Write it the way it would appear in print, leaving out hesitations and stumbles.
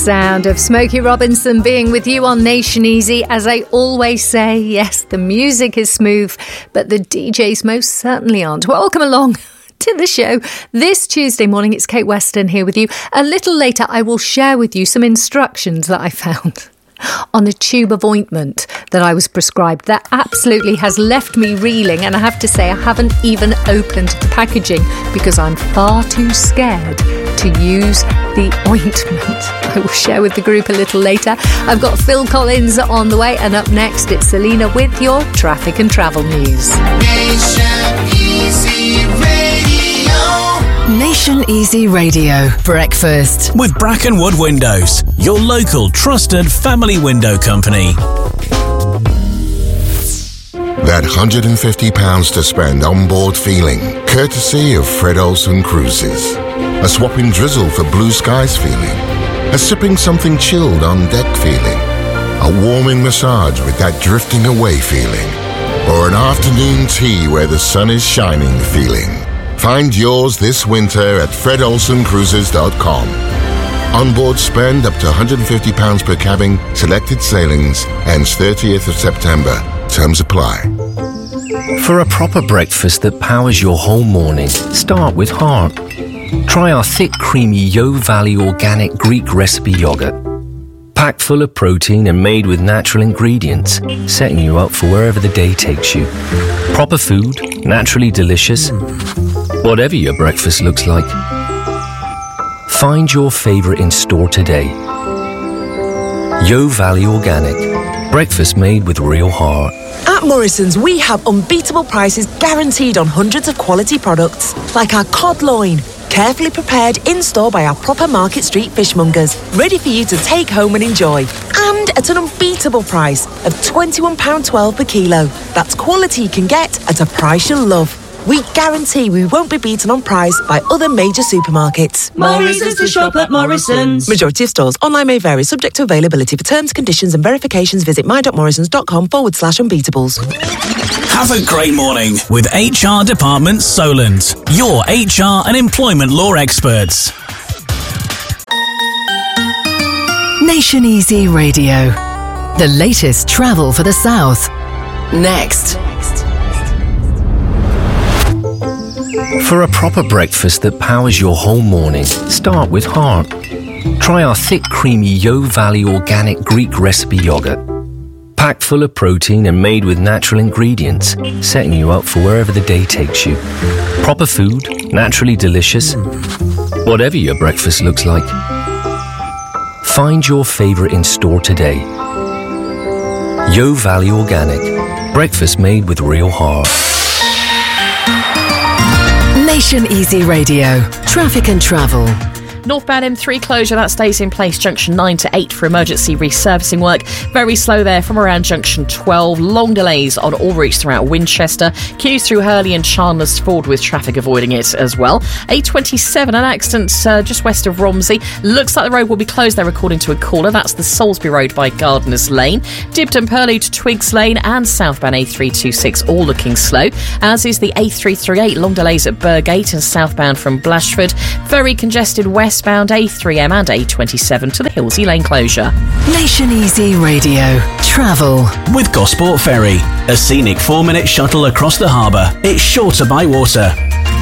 sound of Smokey Robinson being with you on Nation Easy. As I always say, yes, the music is smooth, but the DJs most certainly aren't. Welcome along to the show this Tuesday morning. It's Kate Weston here with you. A little later, I will share with you some instructions that I found on a tube of ointment that I was prescribed that absolutely has left me reeling, and I have to say I haven't even opened the packaging because I'm far too scared to use the ointment. I will share with the group a little later. I've got Phil Collins on the way, and up next it's Selena with your traffic and travel news. Nation Easy Radio. Nation Easy Radio Breakfast with Brackenwood Windows, your local trusted family window company. That £150 to spend on board feeling, courtesy of Fred Olsen Cruises. A swapping drizzle for blue skies feeling. A sipping something chilled on deck feeling. A warming massage with that drifting away feeling. Or an afternoon tea where the sun is shining feeling. Find yours this winter at fredolsencruises.com. Onboard spend up to £150 per cabin, selected sailings, ends 30th of September. Terms apply. For a proper breakfast that powers your whole morning, start with heart. Try our thick, creamy Yo Valley organic Greek recipe yogurt. Packed full of protein and made with natural ingredients, setting you up for wherever the day takes you. Proper food, naturally delicious, whatever your breakfast looks like. Find your favourite in store today. Yo Valley Organic. Breakfast made with real heart. At Morrison's, we have unbeatable prices guaranteed on hundreds of quality products, like our cod loin, carefully prepared in-store by our proper Market Street fishmongers, ready for you to take home and enjoy. And at an unbeatable price of £21.12 per kilo. That's quality you can get at a price you'll love. We guarantee we won't be beaten on price by other major supermarkets. Morrison's to shop at Morrison's. Majority of stores. Online may vary, subject to availability. For terms, conditions and verifications, visit my.morrisons.com/unbeatables. Have a great morning with HR Department Solent, your HR and employment law experts. Nation Easy Radio. The latest travel for the South. Next. For a proper breakfast that powers your whole morning, start with heart. Try our thick, creamy Yo Valley organic Greek recipe yogurt. Packed full of protein and made with natural ingredients, setting you up for wherever the day takes you. Proper food, naturally delicious, whatever your breakfast looks like. Find your favourite in store today. Yo Valley Organic. Breakfast made with real heart. Nation Easy Radio. Traffic and travel. Northbound M3 closure, that stays in place junction 9 to 8 for emergency resurfacing work. Very slow there from around junction 12. Long delays on all routes throughout Winchester. Queues through Hurley and Chandler's Ford with traffic avoiding it as well. A27, an accident just west of Romsey. Looks like the road will be closed there according to a caller. That's the Salisbury Road by Gardeners Lane. Dibden Purley to Twigs Lane and southbound A326 all looking slow. As is the A338. Long delays at Burgate and southbound from Blashford. Very congested westbound A3M and A27 to the Hillsey Lane closure. Nation Easy Radio. Travel. With Gosport Ferry, a scenic 4-minute shuttle across the harbour. It's shorter by water.